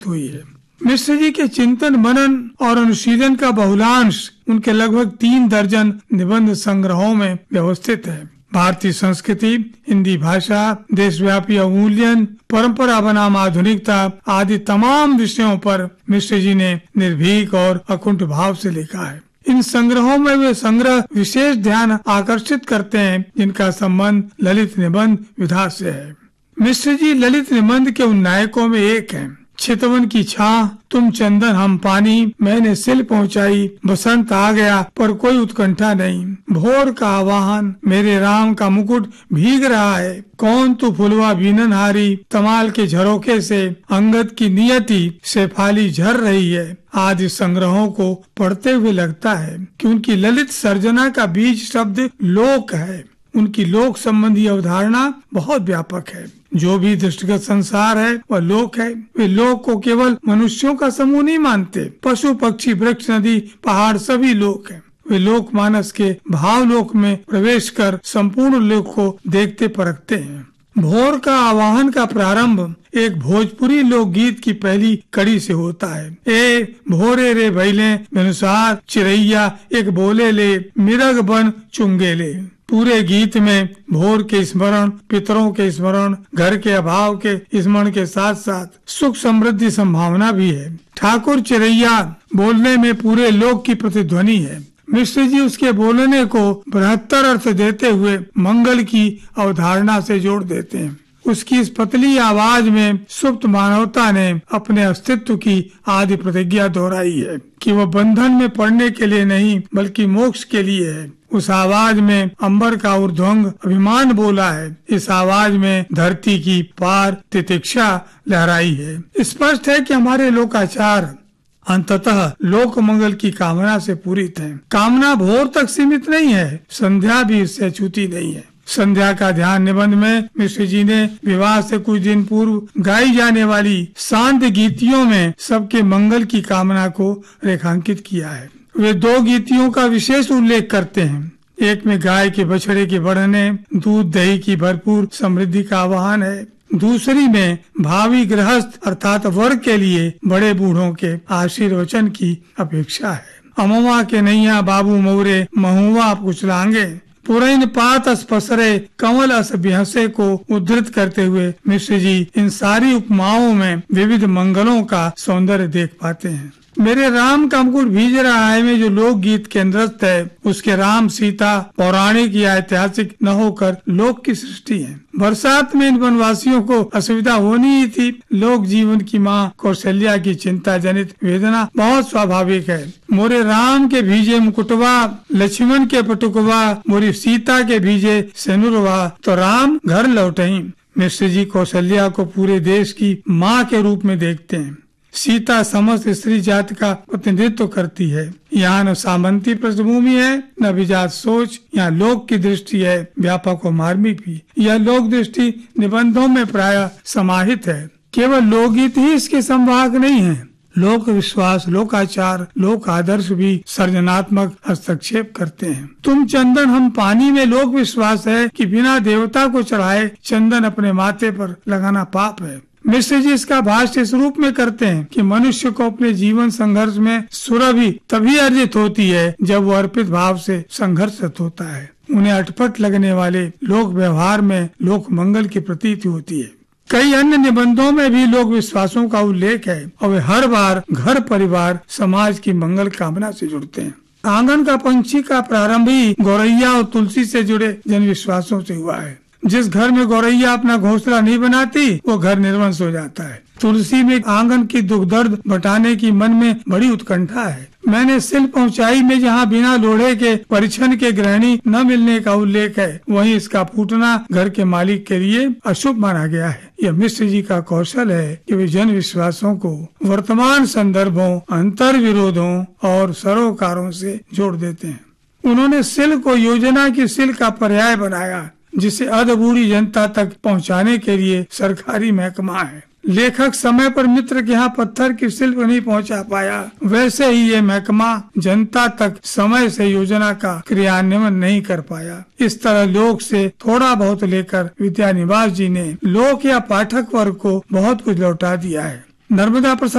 हुई है। मिश्र जी के चिंतन मनन और अनुशीलन का बहुलांश उनके लगभग 3 दर्जन निबंध संग्रहों में व्यवस्थित है। भारतीय संस्कृति, हिंदी भाषा, देशव्यापी अवमूल्यन, परंपरा बनाम आधुनिकता आदि तमाम विषयों पर मिश्र जी ने निर्भीक और अकुंठ भाव से लिखा है। इन संग्रहों में वे संग्रह विशेष ध्यान आकर्षित करते हैं जिनका संबंध ललित निबंध विधा से है। मिश्र जी ललित निबंध के उन नायकों में एक हैं। चितवन की छाह, तुम चंदन हम पानी, मैंने सिल पहुंचाई, बसंत आ गया पर कोई उत्कंठा नहीं, भोर का आवाहन, मेरे राम का मुकुट भीग रहा है, कौन तू फुलवा बीनन हारी, तमाल के झरोखे से अंगद की नियति शेफाली झर रही है आदि संग्रहों को पढ़ते हुए लगता है कि उनकी ललित सर्जना का बीज शब्द लोक है। उनकी लोक संबंधी अवधारणा बहुत व्यापक है। जो भी दृष्टिगत संसार है वह लोक है। वे लोक को केवल मनुष्यों का समूह नहीं मानते, पशु पक्षी वृक्ष नदी पहाड़ सभी लोक हैं। वे लोक मानस के भाव लोक में प्रवेश कर संपूर्ण लोक को देखते परखते हैं। भोर का आवाहन का प्रारंभ एक भोजपुरी लोकगीत की पहली कड़ी से होता है। ए भोरे रे भैले बेनुसार चिरैया एक बोले ले, मिरग बन चुंगे ले। पूरे गीत में भोर के स्मरण, पितरों के स्मरण, घर के अभाव के स्मरण के साथ साथ सुख समृद्धि संभावना भी है। ठाकुर चिरैया बोलने में पूरे लोक की प्रतिध्वनि है। मिश्र जी उसके बोलने को बृहत्तर अर्थ देते हुए मंगल की अवधारणा से जोड़ देते हैं। उसकी इस पतली आवाज में सुप्त मानवता ने अपने अस्तित्व की आदि प्रतिज्ञा दोहराई है कि वह बंधन में पड़ने के लिए नहीं बल्कि मोक्ष के लिए है। उस आवाज में अंबर का ऊर्ध्वंग अभिमान बोला है। इस आवाज में धरती की पार तितिक्षा लहराई है। स्पष्ट है कि हमारे लोकाचार अंततः लोक मंगल की कामना से पूरित है। कामना भोर तक सीमित नहीं है, संध्या भी इससे अछूती नहीं है। संध्या का ध्यान निबंध में मिश्र जी ने विवाह से कुछ दिन पूर्व गाई जाने वाली शांत गीतियों में सबके मंगल की कामना को रेखांकित किया है। वे 2 गीतियों का विशेष उल्लेख करते हैं। एक में गाय के बछड़े के बढ़ने, दूध दही की भरपूर समृद्धि का आह्वान है। दूसरी में भावी गृहस्थ अर्थात वर के लिए बड़े बूढ़ों के आशीर्वचन की अपेक्षा है। अमवा के नैया बाबू मऊरे महुआ कुचलांगे, पुरैन पात अस पसरे कंवल अस बिहसे को उद्धृत करते हुए मिश्र जी इन सारी उपमाओं में विविध मंगलों का सौंदर्य देख पाते हैं। मेरे राम का मुकुट भीज रहा है में जो लोकगीत केंद्रस्थ है उसके राम सीता पौराणिक या ऐतिहासिक न होकर लोक की सृष्टि है। बरसात में इन वनवासियों को असुविधा होनी ही थी। लोक जीवन की माँ कौशल्या की चिंता जनित वेदना बहुत स्वाभाविक है। मोरे राम के भीजे मुकुटवा, लक्ष्मण के पटुकवा, मोरी सीता के भीजे सेनुरवा, तो राम घर लौटही। मिश्र जी कौशल्या को पूरे देश की माँ के रूप में देखते हैं। सीता समस्त स्त्री जाति का प्रतिनिधित्व करती है। यहाँ न सामंती पृष्ठभूमि है न विजात सोच, यहाँ लोक की दृष्टि है, व्यापक और मार्मिक भी। यह लोक दृष्टि निबंधों में प्रायः समाहित है। केवल लोकगीत ही इसके संवाहक नहीं है। लोक विश्वास, लोकाचार, लोक आदर्श भी सर्जनात्मक हस्तक्षेप करते हैं। तुम चंदन हम पानी में लोक विश्वास है कि बिना देवता को चढ़ाए चंदन अपने माथे पर लगाना पाप है। मिश्र जी इसका भाष्य इस रूप में करते हैं कि मनुष्य को अपने जीवन संघर्ष में सुरभि तभी अर्जित होती है जब वो अर्पित भाव से संघर्षरत होता है। उन्हें अटपट लगने वाले लोक व्यवहार में लोक मंगल की प्रतीति होती है। कई अन्य निबंधों में भी लोक विश्वासों का उल्लेख है और वे हर बार घर परिवार समाज की मंगल कामना से जुड़ते हैं। आंगन का पंछी का प्रारंभ ही गौरैया और तुलसी से जुड़े जन विश्वासों से हुआ है। जिस घर में गौरैया अपना घोंसला नहीं बनाती वो घर निर्वंश हो जाता है। तुलसी में आंगन की दुख दर्द बटाने की मन में बड़ी उत्कंठा है। मैंने सिल पहुंचाई में जहाँ बिना लोढ़े के परिछन के गृहिणी न मिलने का उल्लेख है, वहीं इसका फूटना घर के मालिक के लिए अशुभ माना गया है। यह मिश्र जी का कौशल है कि वे जन विश्वासों को वर्तमान संदर्भों, अंतर विरोधों और सरोकारों से जोड़ देते हैं। उन्होंने सिल को योजना की सिल का पर्याय बनाया जिसे अधबूढ़ी जनता तक पहुंचाने के लिए सरकारी महकमा है। लेखक समय पर मित्र के यहाँ पत्थर की शिल्प नहीं पहुंचा पाया, वैसे ही ये महकमा जनता तक समय से योजना का क्रियान्वयन नहीं कर पाया। इस तरह लोक से थोड़ा बहुत लेकर विद्यानिवास जी ने लोक या पाठक वर्ग को बहुत कुछ लौटा दिया है। नर्मदा प्रसाद